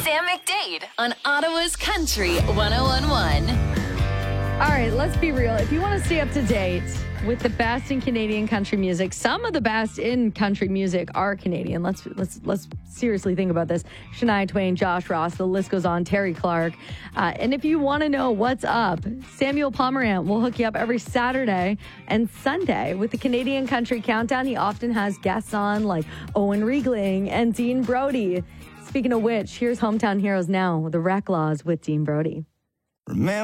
Sam McDade on Ottawa's Country 101.1. All right, let's be real. If you want to stay up to date with the best in Canadian country music, some of the best in country music are Canadian. Let's seriously think about this. Shania Twain, Josh Ross, the list goes on, Terry Clark. And if you want to know what's up, Samuel Pomerant will hook you up every Saturday and Sunday with the Canadian Country Countdown. He often has guests on like Owen Riegling and Dean Brody. Speaking of which, here's Hometown Heroes now, the Rec Laws with Dean Brody. Remember